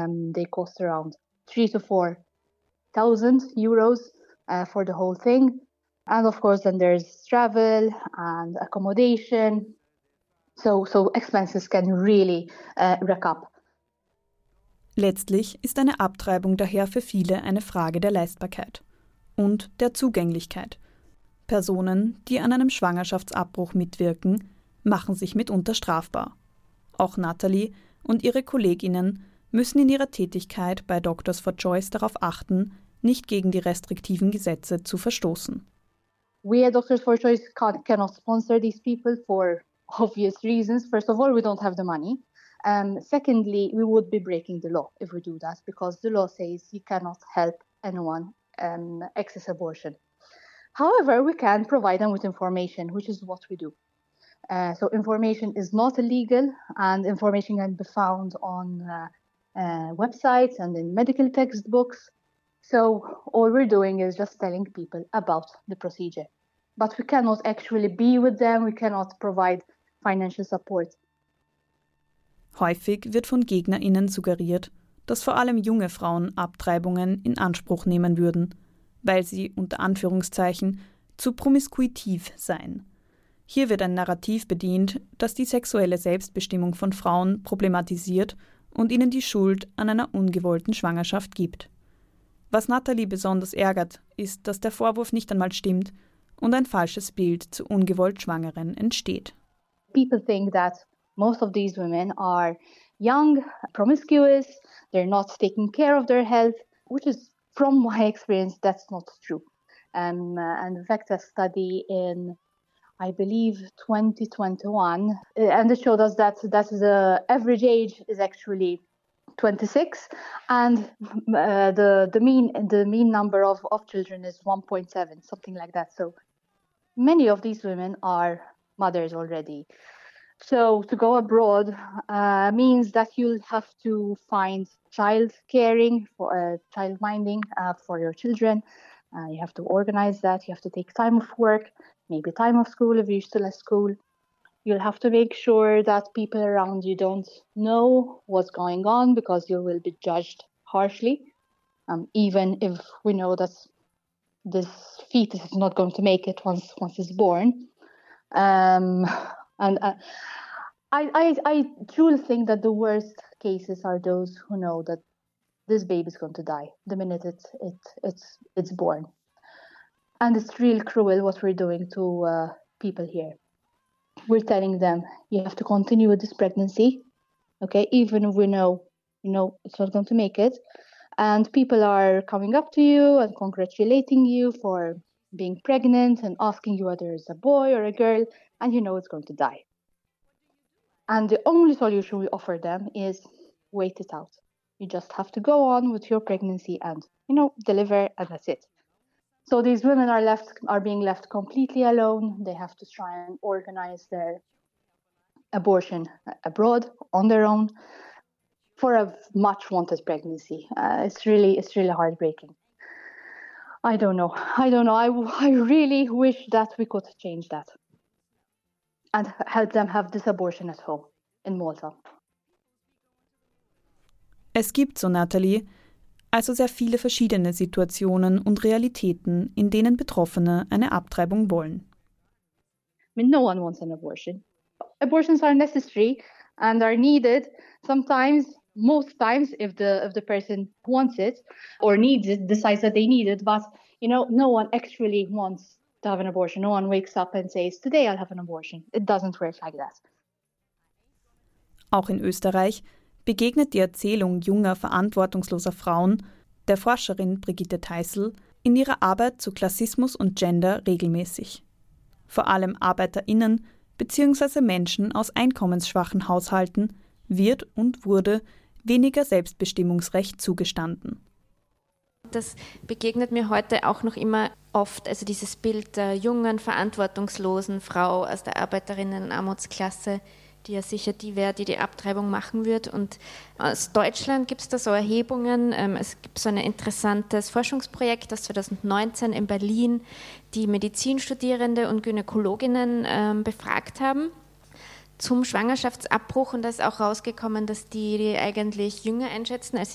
They cost around 3,000 to 4,000 euros for the whole thing. And of course, then there's travel and accommodation. So expenses can really rack up. Letztlich ist eine Abtreibung daher für viele eine Frage der Leistbarkeit und der Zugänglichkeit. Personen, die an einem Schwangerschaftsabbruch mitwirken, machen sich mitunter strafbar. Auch Natalie und ihre KollegInnen müssen in ihrer Tätigkeit bei Doctors for Choice darauf achten, nicht gegen die restriktiven Gesetze zu verstoßen. We at Doctors for Choice cannot sponsor these people for obvious reasons. First of all, we don't have the money. Secondly, we would be breaking the law if we do that, because the law says you cannot help anyone access abortion. However, we can provide them with information, which is what we do. So information is not illegal, and information can be found on websites and in medical textbooks. So all we're doing is just telling people about the procedure. But we cannot actually be with them, we cannot provide financial support. Häufig wird von GegnerInnen suggeriert, dass vor allem junge Frauen Abtreibungen in Anspruch nehmen würden, weil sie unter Anführungszeichen zu promiskuitiv seien. Hier wird ein Narrativ bedient, das die sexuelle Selbstbestimmung von Frauen problematisiert und ihnen die Schuld an einer ungewollten Schwangerschaft gibt. Was Natalie besonders ärgert, ist, dass der Vorwurf nicht einmal stimmt und ein falsches Bild zu ungewollt Schwangeren entsteht. People think that most of these women are young, promiscuous, they're not taking care of their health, which is, from my experience, that's not true. And in fact, a study in, I believe, 2021, and it showed us that the average age is actually 26, and the mean number of children is 1.7, something like that. So many of these women are mothers already. So to go abroad means that you'll have to find child caring, for child minding for your children. You have to organize that. You have to take time off work, maybe time off school if you're still at school. You'll have to make sure that people around you don't know what's going on, because you will be judged harshly, even if we know that this fetus is not going to make it once it's born. And I truly think that the worst cases are those who know that this baby is going to die the minute it's born. And it's real cruel what we're doing to people here. We're telling them, you have to continue with this pregnancy, okay, even if we know it's not going to make it. And people are coming up to you and congratulating you for being pregnant and asking you whether it's a boy or a girl, and you know it's going to die. And the only solution we offer them is wait it out. You just have to go on with your pregnancy and, deliver, and that's it. So these women are being left completely alone. They have to try and organize their abortion abroad on their own for a much wanted pregnancy. It's really heartbreaking. I don't know. I really wish that we could change that and help them have this abortion at home in Malta. Es gibt, so Natalie, also sehr viele verschiedene Situationen und Realitäten, in denen Betroffene eine Abtreibung wollen. I mean, no one wants an abortion. Abortions are necessary and are needed sometimes, most times, if the person wants it or needs it, decides that they need it. But, no one actually wants to have an abortion. No one wakes up and says, today I'll have an abortion. It doesn't work like that. Auch in Österreich begegnet die Erzählung junger, verantwortungsloser Frauen der Forscherin Brigitte Teissl in ihrer Arbeit zu Klassismus und Gender regelmäßig. Vor allem ArbeiterInnen bzw. Menschen aus einkommensschwachen Haushalten wird und wurde weniger Selbstbestimmungsrecht zugestanden. Das begegnet mir heute auch noch immer oft, also dieses Bild der jungen, verantwortungslosen Frau aus der Arbeiterinnen-Armutsklasse, die ja sicher die wäre, die die Abtreibung machen wird. Und aus Deutschland gibt es da so Erhebungen. Es gibt so ein interessantes Forschungsprojekt, das 2019 in Berlin die Medizinstudierende und Gynäkologinnen befragt haben zum Schwangerschaftsabbruch. Und da ist auch rausgekommen, dass die eigentlich jünger einschätzen als